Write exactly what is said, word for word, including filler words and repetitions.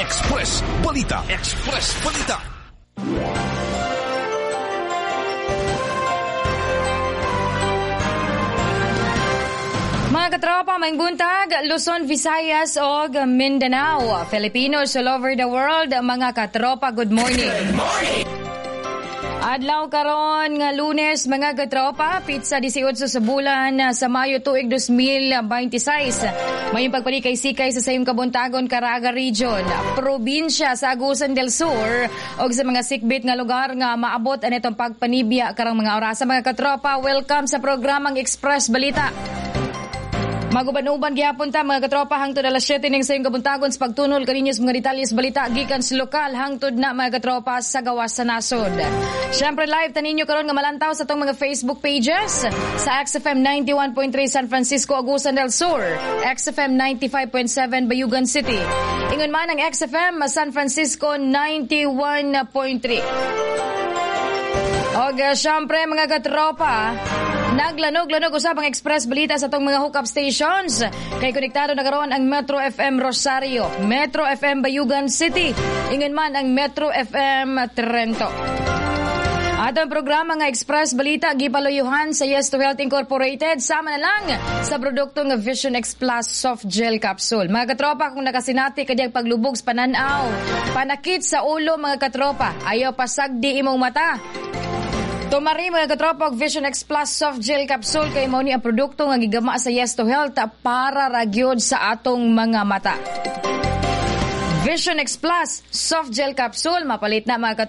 Express Balita. Express Balita. Mga katropa, maing buntag, Luzon, Visayas o Mindanao. Filipinos all over the world, mga katropa, good morning. Good morning! Adlaw karon nga Lunes, mga katropa, pizza eighteen sa bulan sa Mayo tuig twenty twenty-six. May pagpalikay-sikay sa sayong kabuntagon Caraga Region, probinsya sa Agusan del Sur o sa mga sikbit nga lugar nga maabot anitong pagpanibya karang mga oras. Mga katropa, welcome sa programang Express Balita. Maguban-uban gyapon ta mga katropa hangtod alas siyete ning sayong kabuntagon sa pagtunol kaninyo sa mga detalyes balita gikan sa lokal hangtod na mga katropa sa gawas sa nasod. Syempre live taninyo karon nga malantaw sa tong mga Facebook pages sa X F M ninety-one point three San Francisco Agusan del Sur, X F M ninety-five point seven Bayugan City. Ingon man ang X F M San Francisco ninety-one point three. Og syempre mga katropa, naglanog-lanog usab ang Express Balita sa tong mga hookup stations. Kay konektado na karon ang Metro F M Rosario, Metro F M Bayugan City, ingon man ang Metro F M Trento. Atong programa nga Express Balita gipaluyuhan sa Yes to Health Incorporated sama na lang sa produkto nga Vision X Plus Soft Gel Capsule. Mga katropa, kung nakasinati kadi ang paglubog sa pananaw, panakit sa ulo mga katropa, ayaw pasagdi imong mata. Tumari mga katropa og Vision X Plus Soft Gel Capsule kay mao ni ang produkto nga gigama sa Yes to Health para ragyod sa atong mga mata. Vision X Plus Soft Gel Capsule mapalit na mga katropa